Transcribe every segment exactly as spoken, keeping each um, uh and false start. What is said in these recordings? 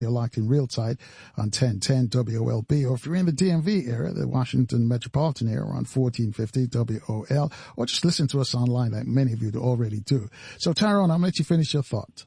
You're locked in real time on ten ten W O L B, or if you're in the D M V area, the Washington metropolitan area, on fourteen fifty W O L, or just listen to us online like many of you already do. So, Tyrone, I'm going to let you finish your thought.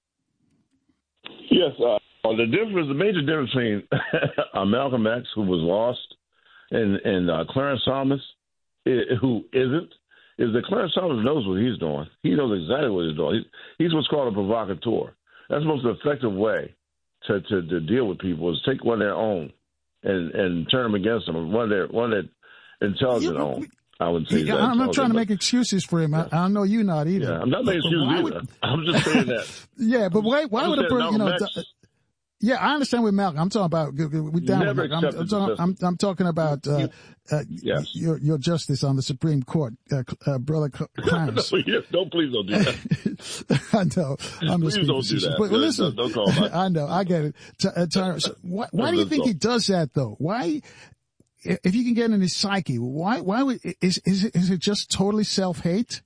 Yes, uh, the difference, the major difference between uh, Malcolm X, who was lost, and, and uh, Clarence Thomas, who isn't, is that Clarence Thomas knows what he's doing. He knows exactly what he's doing. He's, he's what's called a provocateur. That's the most effective way To, to to deal with people is take one of their own and, and turn them against them. One of their one that intelligent yeah, own. I would say. Yeah, I'm not trying to make excuses for him. I, I know you not either. Yeah, I'm not making excuses either. Would, I'm just saying that. Yeah, but why why would a person, you know? X, yeah, I understand with Malcolm. I'm talking about we down with Malcolm. I'm, I'm, talking, I'm, I'm talking about uh, uh, yes. your your justice on the Supreme Court, uh, uh, brother Clarence. no, yeah, don't please don't do that. I know. I'm please just don't do that. But, well, listen, don't, don't call I know. I get it. T- uh, Ty- so why, why do you think he does that though? Why? If you can get in his psyche, why? Why would is is it, is it just totally self-hate?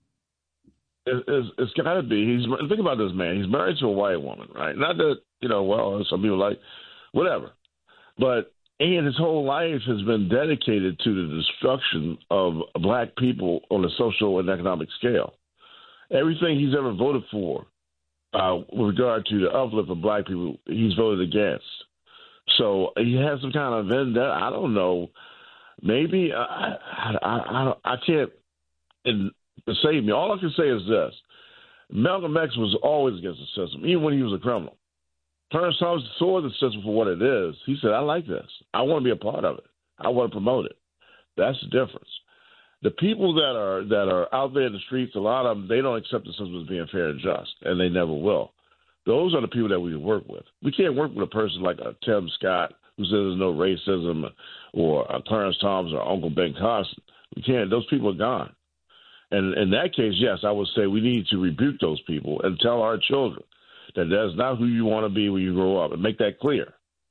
It, it's, it's got to be. He's think about this man. He's married to a white woman, right? Not that you know. Well, some people like whatever, but and his whole life has been dedicated to the destruction of black people on a social and economic scale. Everything he's ever voted for, uh, with regard to the uplift of black people, he's voted against. So he has some kind of vendetta. I don't know. Maybe uh, I, I, I, I can't. And to save me, all I can say is this: Malcolm X was always against the system, even when he was a criminal. Clarence Thomas saw the system for what it is. He said, "I like this. I want to be a part of it. I want to promote it." That's the difference. The people that are that are out there in the streets, a lot of them, they don't accept the system as being fair and just, and they never will. Those are the people that we work with. We can't work with a person like a Tim Scott who says there's no racism, or a Clarence Thomas or Uncle Ben Carson. We can't. Those people are gone. And in that case, yes, I would say we need to rebuke those people and tell our children that that's not who you want to be when you grow up, and make that clear.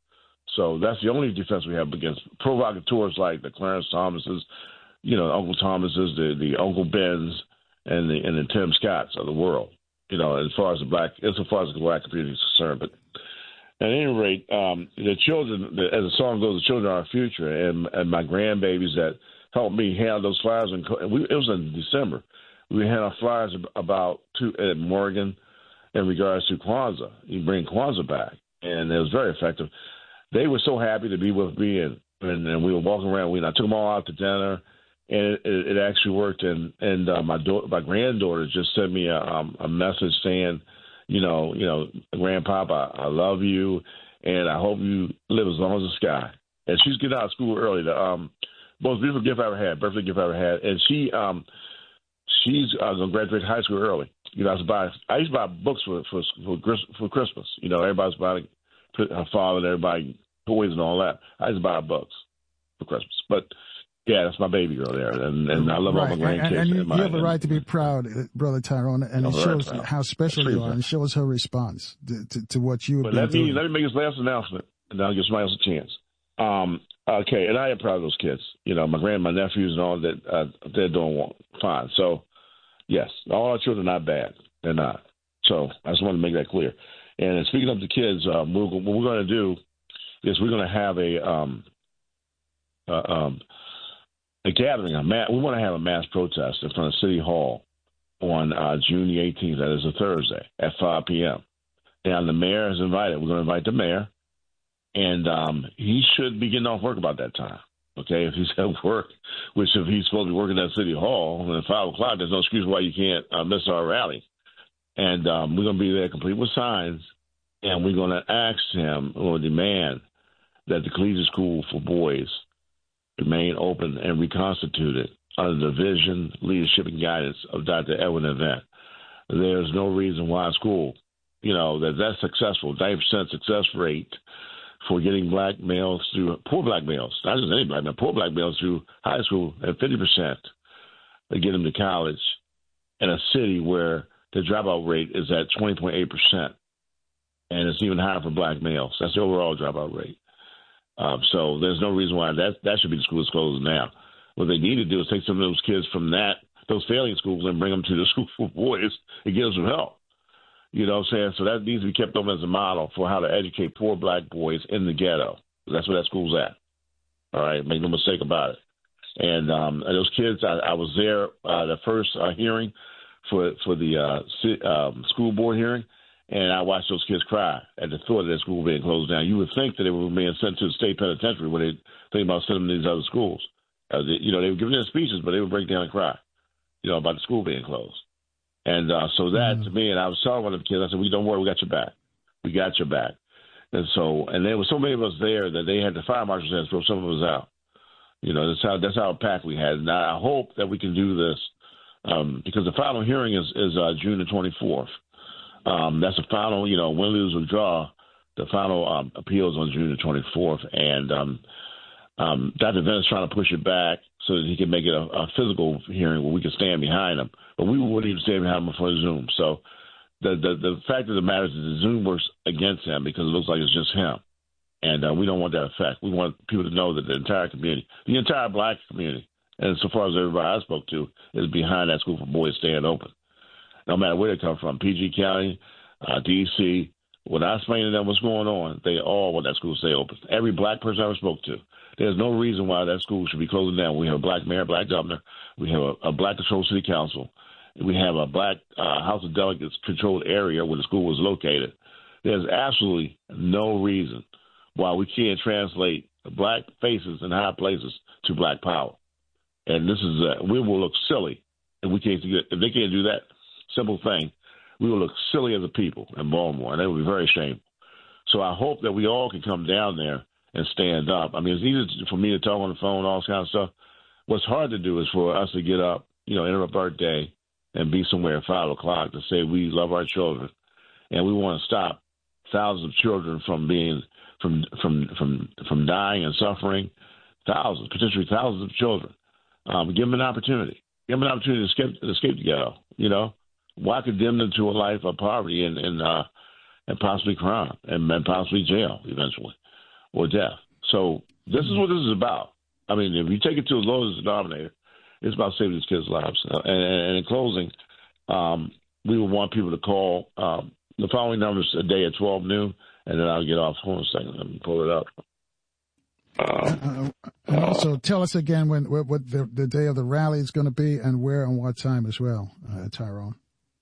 So that's the only defense we have against provocateurs like the Clarence Thomases, you know, Uncle Thomases, the, the Uncle Bens, and the and the Tim Scotts of the world. You know, as far as the black, as far as the black community is concerned. But at any rate, um, the children, the, as the song goes, the children are our future, and and my grandbabies that helped me hand those flyers, and we, it was in December. We had our flyers about to at Morgan in regards to Kwanzaa. You bring Kwanzaa back, and it was very effective. They were so happy to be with me, and, and, and we were walking around. We, and I took them all out to dinner, and it, it, it actually worked. And and uh, my daughter, my granddaughter just sent me a, um, a message saying, you know, you know, Grandpapa, I, I love you, and I hope you live as long as the sky. And she's getting out of school early. The um, most beautiful gift I ever had, birthday gift I ever had, and she um, she's uh, going to graduate high school early. You know, I used to buy, I used to buy books for for for, for Christmas. You know, everybody's buying her father and everybody toys and all that. I used to buy books for Christmas. But yeah, that's my baby girl there, and, and I love right. all my grandkids. And, and you, and my, you have a right to be proud, brother Tyrone, and it shows how special you are, and it shows her response to, to, to what you have but been let me doing. let me make this last announcement, and then I'll give somebody else a chance. Um, okay, and I am proud of those kids. You know, my grand, my nephews, and all that. Uh, they're doing fine. So yes, all our children are not bad. They're not. So I just want to make that clear. And speaking of the kids, um, we're, what we're going to do is we're going to have a um, uh, um, a gathering. A mass, we want to have a mass protest in front of City Hall on uh, June the eighteenth. That is a Thursday at five p.m. And the mayor is invited. We're going to invite the mayor, and um, he should be getting off work about that time. Okay, if he's at work, which if he's supposed to be working at City Hall at five o'clock, there's no excuse why you can't uh, miss our rally. And um, we're going to be there complete with signs, and we're going to ask him or demand that the collegiate school for boys remain open and reconstituted under the vision, leadership, and guidance of Doctor Edwin Event. There's no reason why a school, you know, that that's successful, ninety percent success rate for getting black males through, poor black males, not just any black male, poor black males through high school, and fifty percent to get them to college in a city where the dropout rate is at twenty point eight percent, and it's even higher for black males. That's the overall dropout rate. Um, so there's no reason why that that should be the school that's closed now. What they need to do is take some of those kids from that those failing schools and bring them to the school for boys and give them some help. You know what I'm saying? So that needs to be kept open as a model for how to educate poor black boys in the ghetto. That's where that school's at. All right, make no mistake about it. And um, those kids, I, I was there uh, the first uh, hearing for for the uh, um, school board hearing, and I watched those kids cry at the thought of their school being closed down. You would think that they were being sent to the state penitentiary when they think about sending them to these other schools. Uh, they, you know, they were giving their speeches, but they would break down and cry, you know, about the school being closed. And uh, so that, mm-hmm. to me, and I was telling one of the kids, I said, we don't worry, we got your back. We got your back. And so, and there were so many of us there that they had the fire marshals had to throw some of us out. You know, that's how that's how packed we had. And I hope that we can do this um, because the final hearing is, is uh, June the twenty-fourth. Um, that's the final, you know, win, lose, or draw. The final um, appeal is on June the twenty-fourth. And um, um, Doctor Venn is trying to push it back so that he can make it a, a physical hearing where we can stand behind him. But we wouldn't even stand behind him for Zoom. So the, the, the fact of the matter is that the Zoom works against him because it looks like it's just him. And uh, we don't want that effect. We want people to know that the entire community, the entire black community, and so far as everybody I spoke to, is behind that school for boys staying open. No matter where they come from, P G County, uh, D C, when I explain to them what's going on, they all want that school to stay open. Every black person I ever spoke to, there's no reason why that school should be closing down. We have a black mayor, black governor. We have a, a black controlled city council. We have a black uh, House of Delegates controlled area where the school was located. There's absolutely no reason why we can't translate black faces in high places to black power. And this is, uh, we will look silly if we can't do, if they can't do that simple thing. We will look silly as a people in Baltimore, and that would be very shameful. So I hope that we all can come down there and stand up. I mean, it's easy for me to talk on the phone, all this kind of stuff. What's hard to do is for us to get up, you know, interrupt our day and be somewhere at five o'clock to say we love our children, and we want to stop thousands of children from being from from from from dying and suffering, thousands, potentially thousands of children. Um, give them an opportunity. Give them an opportunity to escape, to escape the ghetto. You know, why condemn them to a life of poverty and and, uh, and possibly crime and, and possibly jail eventually or death? So this is what this is about. I mean, if you take it to as low as the denominator, it's about saving these kids' lives. Uh, and, and in closing, um, we would want people to call um, the following numbers a day at twelve noon. And then I'll get off. Hold on a second. Let me pull it up. Uh, uh, and also, tell us again when what, what the, the day of the rally is going to be and where and what time as well, uh, Tyrone.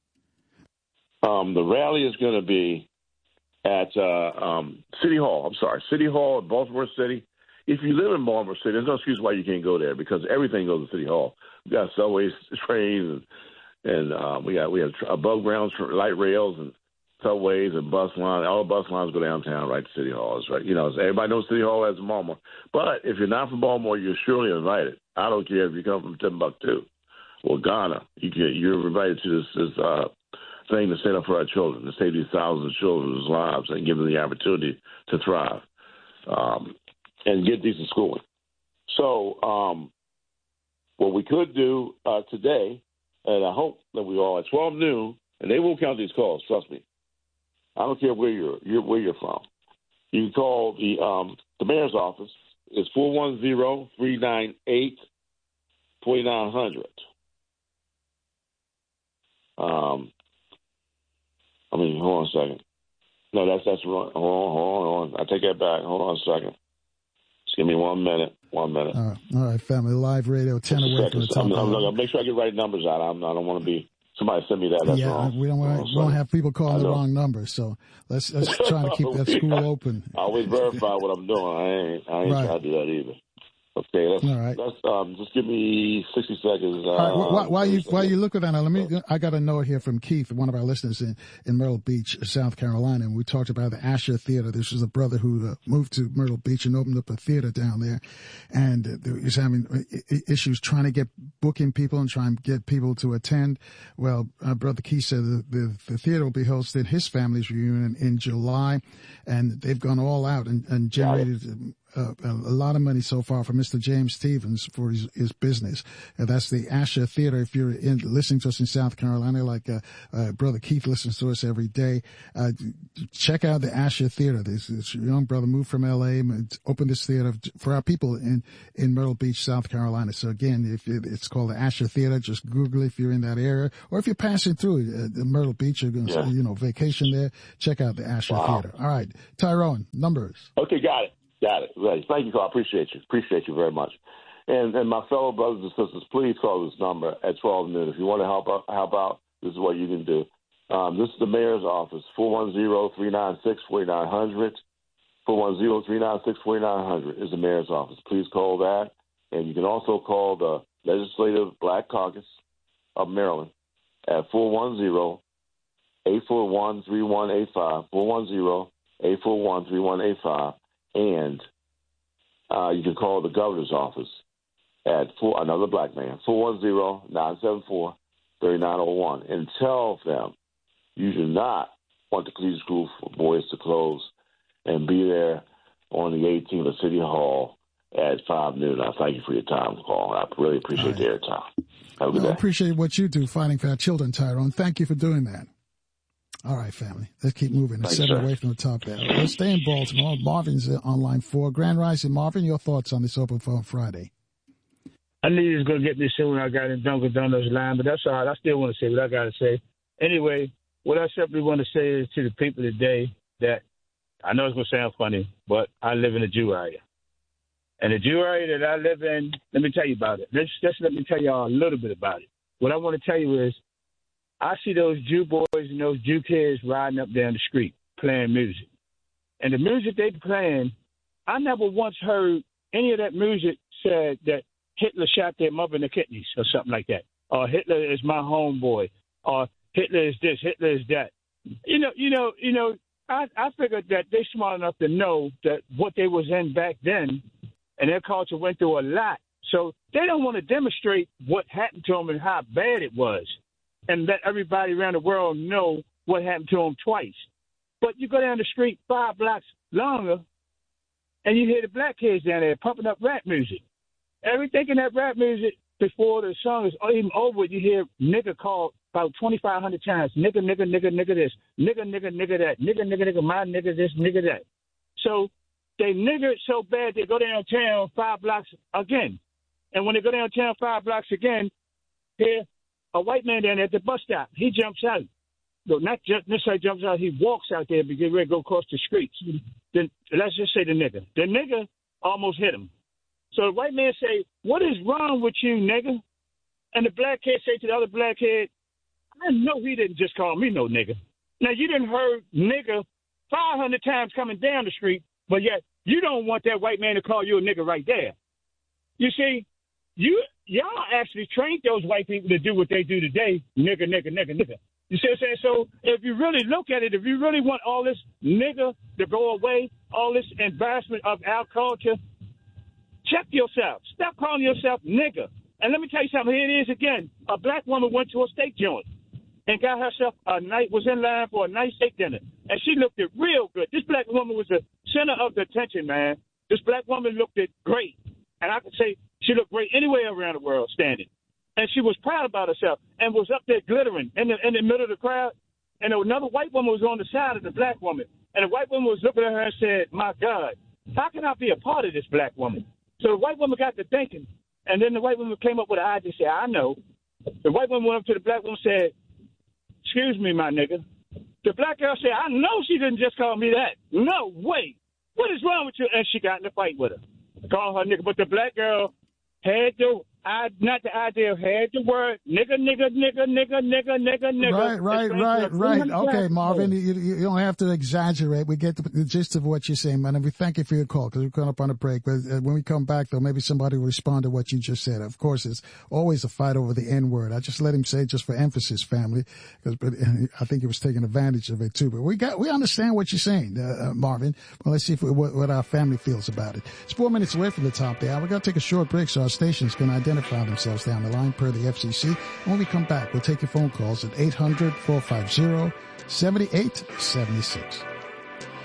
Um, the rally is going to be at uh, um, City Hall. I'm sorry, City Hall in Baltimore City. If you live in Baltimore City, there's no excuse why you can't go there because everything goes to City Hall. We got subways, trains, and, and uh, we got we have above ground light rails and subways and bus lines. All the bus lines go downtown right to City Hall. It's right, you know, everybody knows City Hall as Baltimore. But if you're not from Baltimore, you're surely invited. I don't care if you come from Timbuktu or Ghana. You get, you're invited to this, this uh, thing to stand up for our children, to save these thousands of children's lives and give them the opportunity to thrive um, and get decent schooling. So um, what we could do uh, today, and I hope that we all at twelve noon, and they will count these calls, trust me. I don't care where you're, you're where you're from. You can call the um, the mayor's office. It's four one zero, three nine eight, four nine zero zero. Um, I mean, hold on a second. No, that's that's wrong. Hold on, hold on. I take that back. Hold on a second. Just give me one minute. One minute. All right, all right, family. Live radio, ten away from the top. I'm, I'm, I'm, make sure I get right numbers out. I'm, I don't want to be. Somebody send me that. That's yeah, wrong. we don't want we don't have people calling the wrong number. So let's let's try to keep that school open. I always verify what I'm doing. I ain't I ain't right. trying to do that either. Okay, let's, all right. let's um, just give me sixty seconds. Uh, all right, while, while you while you look at that, let me. I got a note here from Keith, one of our listeners in, in Myrtle Beach, South Carolina, and we talked about the Asher Theater. This was a brother who uh, moved to Myrtle Beach and opened up a theater down there, and uh, he's having issues trying to get booking people and trying to get people to attend. Well, uh, Brother Keith said the, the the theater will be hosting his family's reunion in July, and they've gone all out and, and generated uh, a lot of money so far from Mister James Stevens for his, his business. Uh, that's the Asher Theater. If you're in, listening to us in South Carolina, like uh, uh, Brother Keith listens to us every day, uh, check out the Asher Theater. This, this young brother moved from L A, opened this theater for our people in, in Myrtle Beach, South Carolina. So again, if it, it's called the Asher Theater, just Google it if you're in that area, or if you're passing through uh, Myrtle Beach, you're going to, yeah. you know, vacation there, check out the Asher wow. Theater. All right, Tyrone, numbers. Okay, got it. Got it. Right. Thank you, Carl. I appreciate you. Appreciate you very much. And and my fellow brothers and sisters, please call this number at twelve noon. If you want to help out, help out, this is what you can do. Um, this is the mayor's office, four one zero, three nine six, four nine zero zero. four one zero, three nine six, four nine zero zero is the mayor's office. Please call that. And you can also call the Legislative Black Caucus of Maryland at four one zero, eight four one, three one eight five, four one zero, eight four one, three one eight five. And uh, you can call the governor's office at four, another black man, four one zero, nine seven four, three nine zero one. And tell them you do not want the Cleveland School for Boys to close, and be there on the eighteenth at City Hall at five noon. I thank you for your time, Paul. I really appreciate the airtime. Have a good well, day. I appreciate what you do fighting for our children, Tyrone. Thank you for doing that. All right, family. Let's keep moving. Let's seven away from the top there. Let's stay in Baltimore. Marvin's on line four. Grand Rising, Marvin, your thoughts on this Open Phone Friday? I knew you was going to get me soon when I got in Dunkin' Donuts line, but that's all right. I still want to say what I got to say. Anyway, what I simply want to say is to the people today that I know it's going to sound funny, but I live in a Jew area. And the Jew area that I live in, let me tell you about it. Let's, just let me tell y'all a little bit about it. What I want to tell you is I see those Jew boys and those Jew kids riding up down the street playing music. And the music they playing, I never once heard any of that music said that Hitler shot their mother in the kidneys or something like that. Or Hitler is my homeboy. Or Hitler is this, Hitler is that. You know, you know, you know, I, I figured that they're smart enough to know that what they was in back then and their culture went through a lot. So they don't want to demonstrate what happened to them and how bad it was and let everybody around the world know what happened to them twice. But you go down the street five blocks longer and you hear the black kids down there pumping up rap music. Everything in that rap music before the song is even over, you hear nigga called about twenty-five hundred times. Nigga, nigga, nigga, nigga this. Nigga, nigga, nigga that. Nigga, nigga, nigga, my nigga this, nigga that. So they nigger so bad they go downtown five blocks again. And when they go downtown five blocks again, here, a white man down there at the bus stop, he jumps out. No, not just necessarily jumps out, he walks out there to get ready to go across the street. Then let's just say the nigga. The nigga almost hit him. So the white man say, what is wrong with you, nigga? And the black kid say to the other black kid, I know he didn't just call me no nigga. Now, you didn't heard nigga five hundred times coming down the street, but yet you don't want that white man to call you a nigga right there. You see, you y'all actually trained those white people to do what they do today, nigga, nigga, nigga, nigga. You see what I'm saying? So if you really look at it, if you really want all this nigga to go away, all this embarrassment of our culture, check yourself. Stop calling yourself nigga. And let me tell you something. Here it is again. A black woman went to a steak joint and got herself a night, was in line for a nice steak dinner. And she looked it real good. This black woman was the center of the attention, man. This black woman looked it great. And I could say she looked great anywhere around the world standing. And she was proud about herself and was up there glittering in the, in the middle of the crowd. And another white woman was on the side of the black woman. And the white woman was looking at her and said, my God, how can I be a part of this black woman? So the white woman got to thinking. And then the white woman came up with an idea and said, I know. The white woman went up to the black woman and said, excuse me, my nigga. The black girl said, I know she didn't just call me that. No, wait. What is wrong with you? And she got in a fight with her. Call her nigga. But the black girl had the, I, not the idea, had the word nigga, nigga, nigga, nigga, nigga, nigga, nigga. Right, right, right, right. Okay, Marvin, you, you don't have to exaggerate. We get the, the gist of what you're saying, man. And we thank you for your call because we're coming up on a break. But uh, when we come back, though, maybe somebody will respond to what you just said. Of course, it's always a fight over the N word. I just let him say it just for emphasis, family, because but I think he was taking advantage of it too. But we got, we understand what you're saying, uh, uh, Marvin. Well, let's see if we, what, what our family feels about it. It's four minutes away from the top of the hour. We got to take a short break so our stations can identify themselves down the line per the F C C. When we come back, we'll take your phone calls at eight hundred, four five zero, seven eight seven six.